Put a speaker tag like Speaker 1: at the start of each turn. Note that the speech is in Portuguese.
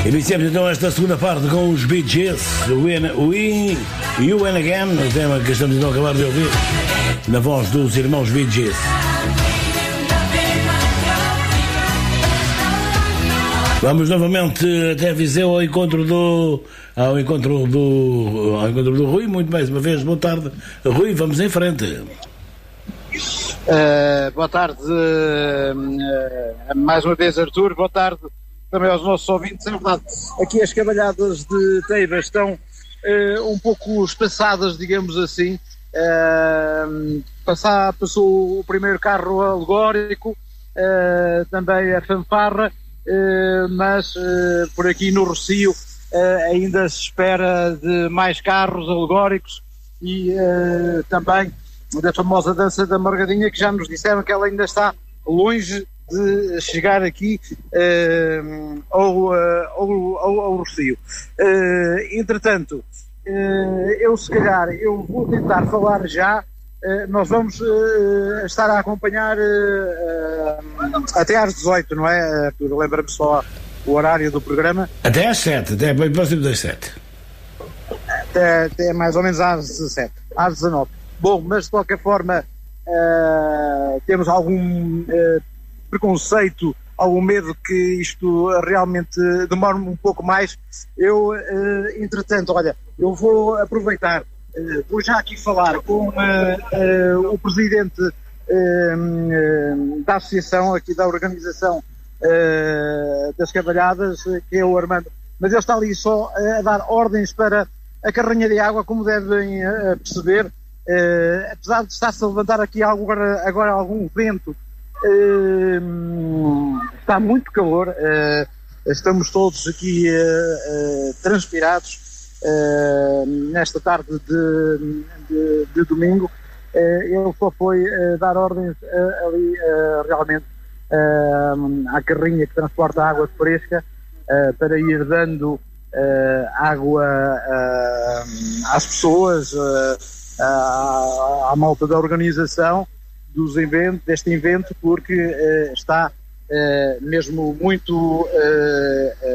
Speaker 1: Iniciamos então esta segunda parte com os Bee Gees, o You and Again, o tema que estamos então a acabar de ouvir, na voz dos irmãos Bee Gees. Vamos novamente até Viseu ao encontro do Rui, muito mais uma vez, boa tarde Rui, vamos em frente.
Speaker 2: Boa tarde mais uma vez Artur, boa tarde também aos nossos ouvintes. É verdade, aqui as cavalhadas de Teiva estão um pouco espaçadas, digamos assim. Passou o primeiro carro alegórico, também a fanfarra, mas por aqui no Rossio ainda se espera de mais carros alegóricos e também da famosa dança da Morgadinha, que já nos disseram que ela ainda está longe de chegar aqui ao Rossio. Entretanto, eu vou tentar falar já. Nós vamos estar a acompanhar até às 18, não é, Artur? Lembra-me só o horário do programa.
Speaker 1: Até às 7, até bem próximo das 7.
Speaker 2: Até mais ou menos às 17, às 19. Bom, mas de qualquer forma temos algum preconceito, algum medo que isto realmente demore um pouco mais. Entretanto, olha, eu vou aproveitar, vou já aqui falar com o presidente da associação, aqui da organização das cavalhadas, que é o Armando, mas ele está ali só a dar ordens para a carrinha de água, como devem perceber. Apesar de estar-se a levantar aqui agora algum vento, está muito calor, estamos todos aqui transpirados nesta tarde de domingo. Ele só foi dar ordens ali realmente à carrinha que transporta água fresca para ir dando água às pessoas, à malta da organização deste evento, porque está mesmo muito